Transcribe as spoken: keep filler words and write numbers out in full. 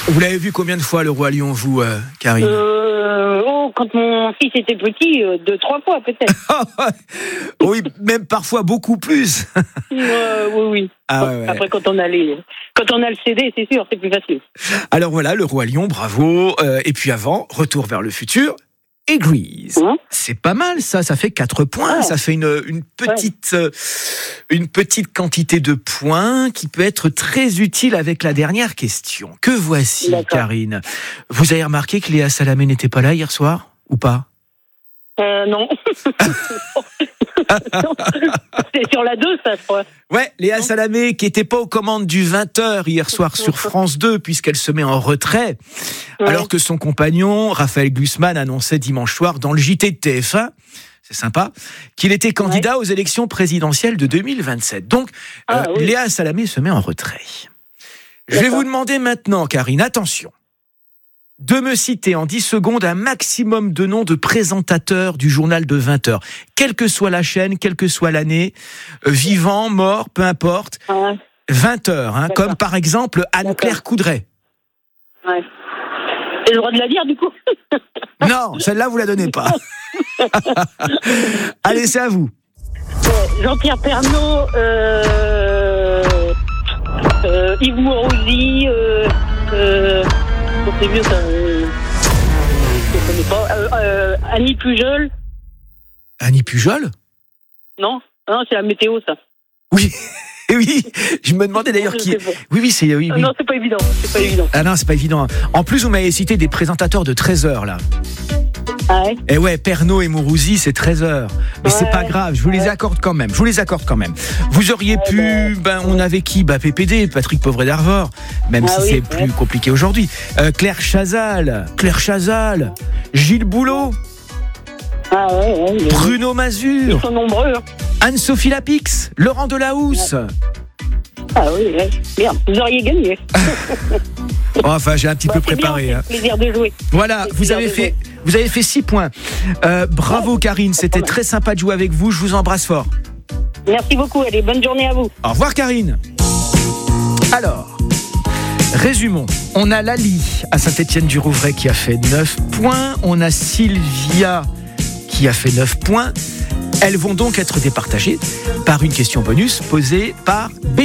Vous l'avez vu combien de fois, le Roi Lion, vous, euh, Karine? euh, Oh, quand mon fils était petit, euh, deux, trois fois peut-être. Oui, même parfois beaucoup plus. euh, oui, oui. Ah, ouais, ouais. Après, quand on a les, quand on a le C D, c'est sûr, c'est plus facile. Alors voilà, le Roi Lion, bravo. Euh, et puis avant, Retour vers le futur et Grease. Hein C'est pas mal, ça. Ça fait quatre points. Ouais. Ça fait une, une petite, euh, une petite quantité de points qui peut être très utile avec la dernière question. Que voici, D'accord. Karine. Vous avez remarqué que Léa Salamé n'était pas là hier soir, ou pas? Euh, non. Non. C'est sur la deux, ça, je crois. Ouais, Léa Salamé qui était pas aux commandes du vingt heures hier soir sur France deux puisqu'elle se met en retrait, Ouais. alors que son compagnon, Raphaël Glucksmann, annonçait dimanche soir dans le J T de T F un, c'est sympa, qu'il était candidat ouais. aux élections présidentielles de deux mille vingt-sept. Donc, ah, euh, oui. Léa Salamé se met en retrait. Je vais vous demander maintenant, Karine, attention, de me citer en dix secondes un maximum de noms de présentateurs du journal de vingt heures. Quelle que soit la chaîne, quelle que soit l'année, euh, vivant, mort, peu importe. Ah, vingt heures, hein, comme par exemple Anne-Claire Coudray. Ouais. J'ai le droit de la dire, du coup? Non, celle-là, vous la donnez pas. Allez, c'est à vous. Ouais, Jean-Pierre Pernaut, euh, euh, Yves Mourouzi, euh, euh, c'est vieux ça, euh, je connais pas, euh, euh, Annie Pujol. Annie Pujol? Non, non, c'est la météo, ça. Oui, oui. Je me demandais d'ailleurs Je qui. sais pas. Oui, oui, c'est oui, oui. Non, c'est pas évident, c'est pas évident. Ah non, c'est pas évident. En plus, vous m'avez cité des présentateurs de treize heures là. Ah ouais. Et ouais, Pernaut et Mourouzi, c'est treize heures. Mais Ouais, c'est pas grave, je vous les ouais. accorde quand même. Je vous les accorde quand même. Vous auriez Ouais, pu, ben, on avait qui? Bah, P P D, Patrick Poivret d'Arvor, même Ah si oui, c'est ouais. plus compliqué aujourd'hui. Euh, Claire Chazal, Claire Chazal, Gilles Boulot, Ah ouais, ouais. mais- Bruno Ils Mazur, sont nombreux. Hein. Anne-Sophie Lapix, Laurent Delahousse. Ah oui, ouais. Merde, vous auriez gagné. Oh, enfin, j'ai un petit Bah, peu c'est bien, préparé. c'est Hein. plaisir de jouer. Voilà, C'est vous plaisir avez de fait, jouer. vous avez fait six points. Euh, bravo Karine, c'était très sympa de jouer avec vous. Je vous embrasse fort. Merci beaucoup, allez, bonne journée à vous. Au revoir Karine. Alors, résumons. On a Lali à Saint-Étienne-du-Rouvray qui a fait neuf points. On a Sylvia qui a fait neuf points. Elles vont donc être départagées par une question bonus posée par B.